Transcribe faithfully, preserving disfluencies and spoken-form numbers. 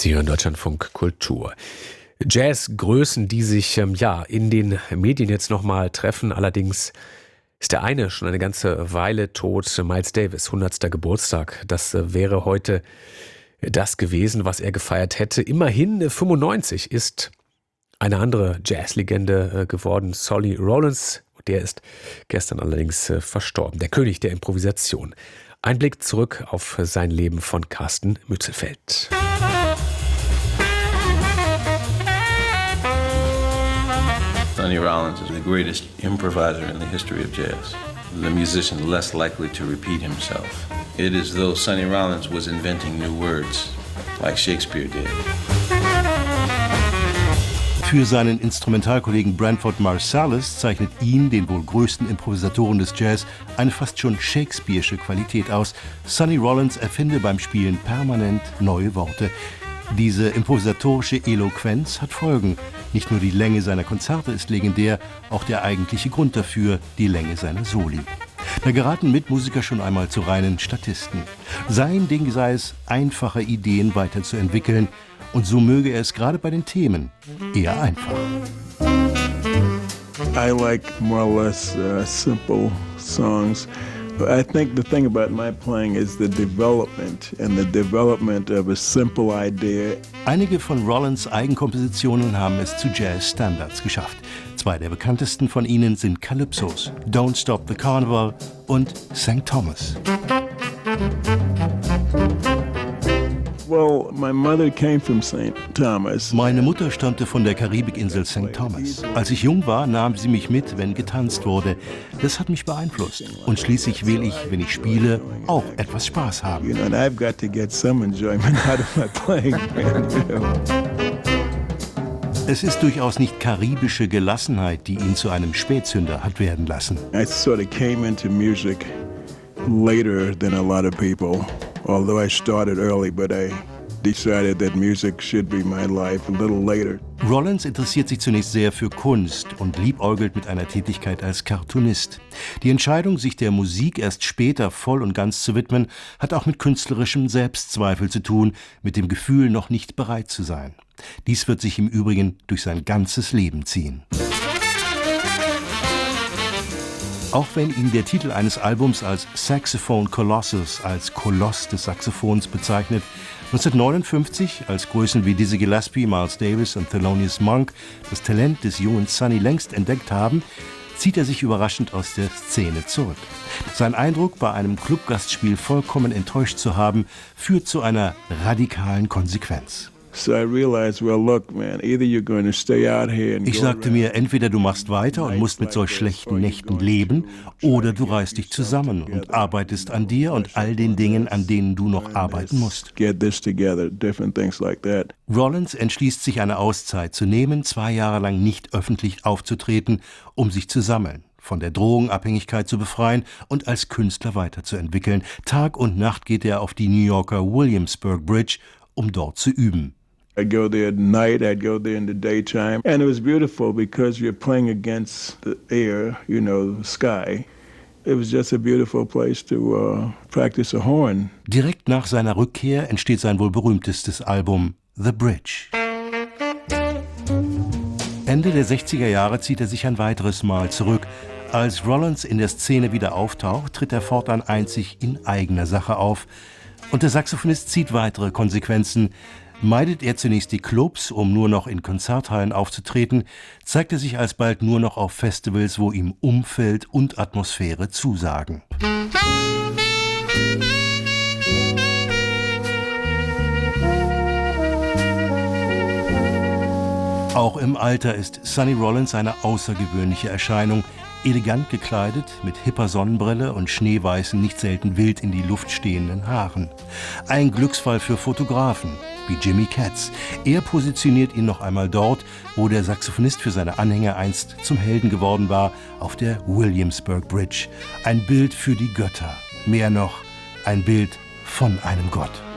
Sie hören Deutschlandfunk Kultur. Jazzgrößen, die sich ähm, ja in den Medien jetzt nochmal treffen. Allerdings ist der eine schon eine ganze Weile tot. Miles Davis, hundertster Geburtstag. Das äh, wäre heute das gewesen, was er gefeiert hätte. Immerhin äh, fünfundneunzig ist eine andere Jazzlegende äh, geworden, Sonny Rollins. Der ist gestern allerdings äh, verstorben. Der König der Improvisation. Ein Blick zurück auf sein Leben von Carsten Mützelfeld. Sonny Rollins is the greatest improviser in the history of jazz. The musician less likely to repeat himself. It is though Sonny Rollins was inventing new words, like Shakespeare did. Für seinen Instrumentalkollegen Branford Marsalis zeichnet ihn, den wohl größten Improvisatoren des Jazz, eine fast schon shakespearische Qualität aus. Sonny Rollins erfinde beim Spielen permanent neue Worte. Diese improvisatorische Eloquenz hat Folgen. Nicht nur die Länge seiner Konzerte ist legendär, auch der eigentliche Grund dafür, die Länge seiner Soli. Da geraten Mitmusiker schon einmal zu reinen Statisten. Sein Ding sei es, einfache Ideen weiterzuentwickeln. Und so möge er es gerade bei den Themen eher einfach. I like more or less uh, simple songs. I think the thing about my playing is the development and the development of a simple idea. Einige von Rollins' Eigenkompositionen haben es zu Jazz-Standards geschafft. Zwei der bekanntesten von ihnen sind Calypsos, Don't Stop the Carnival und Sankt Thomas. Well, my mother came from Saint Thomas. Meine Mutter stammte von der Karibikinsel Sankt Thomas. Als ich jung war, nahm sie mich mit, wenn getanzt wurde. Das hat mich beeinflusst. Und schließlich will ich, wenn ich spiele, auch etwas Spaß haben. You know, and I've got to get some enjoyment out of my playing. Es ist durchaus nicht karibische Gelassenheit, die ihn zu einem Spätzünder hat werden lassen. I sort of came into music later than a lot of people. Although I started early, but I decided that music should be my life a little later. Rollins interessiert sich zunächst sehr für Kunst und liebäugelt mit einer Tätigkeit als Cartoonist. Die Entscheidung, sich der Musik erst später voll und ganz zu widmen, hat auch mit künstlerischem Selbstzweifel zu tun, mit dem Gefühl, noch nicht bereit zu sein. Dies wird sich im Übrigen durch sein ganzes Leben ziehen. Auch wenn ihn der Titel eines Albums als Saxophone Colossus, als Koloss des Saxophons bezeichnet, neunzehnhundertneunundfünfzig, als Größen wie Dizzy Gillespie, Miles Davis und Thelonious Monk das Talent des jungen Sonny längst entdeckt haben, zieht er sich überraschend aus der Szene zurück. Sein Eindruck, bei einem Clubgastspiel vollkommen enttäuscht zu haben, führt zu einer radikalen Konsequenz. So I realized, well, look, man, either you're going to stay out here and Ich sagte mir, entweder du machst weiter und musst mit solch schlechten Nächten leben, oder du reißt dich zusammen und arbeitest an dir und all den Dingen, an denen du noch arbeiten musst. Get this together, different things like that. Rollins entschließt sich, eine Auszeit zu nehmen, zwei Jahre lang nicht öffentlich aufzutreten, um sich zu sammeln, von der Drogenabhängigkeit zu befreien und als Künstler weiterzuentwickeln. Tag und Nacht geht er auf die New Yorker Williamsburg Bridge, um dort zu üben. I'd go there at night, I'd go there in the daytime. And it was beautiful because you're playing against the air, you know, the sky. It was just a beautiful place to uh, practice a horn. Direkt nach seiner Rückkehr entsteht sein wohl berühmtestes Album, The Bridge. Ende der sechziger Jahre zieht er sich ein weiteres Mal zurück. Als Rollins in der Szene wieder auftaucht, tritt er fortan einzig in eigener Sache auf. Und der Saxophonist zieht weitere Konsequenzen. Meidet er zunächst die Clubs, um nur noch in Konzerthallen aufzutreten, zeigt er sich alsbald nur noch auf Festivals, wo ihm Umfeld und Atmosphäre zusagen. Auch im Alter ist Sonny Rollins eine außergewöhnliche Erscheinung. Elegant gekleidet, mit hipper Sonnenbrille und schneeweißen, nicht selten wild in die Luft stehenden Haaren. Ein Glücksfall für Fotografen, wie Jimmy Katz. Er positioniert ihn noch einmal dort, wo der Saxophonist für seine Anhänger einst zum Helden geworden war, auf der Williamsburg Bridge. Ein Bild für die Götter. Mehr noch, ein Bild von einem Gott.